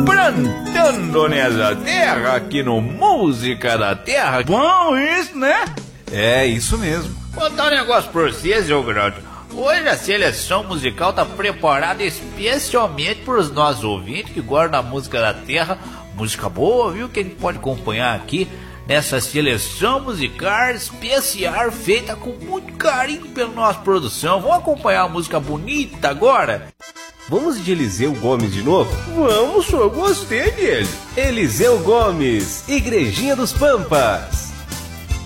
plantando nessa terra aqui no Música da Terra. Bom isso, né? É, isso mesmo. Vou contar um negócio pra vocês, seu grande. Hoje a seleção musical tá preparada especialmente pros nossos ouvintes que gostam da música da terra. Música boa, viu? Que a gente pode acompanhar aqui nessa seleção musical especial feita com muito carinho pela nossa produção. Vamos acompanhar a música bonita agora? Vamos de Eliseu Gomes de novo? Vamos, eu gostei dele. Eliseu Gomes, Igrejinha dos Pampas.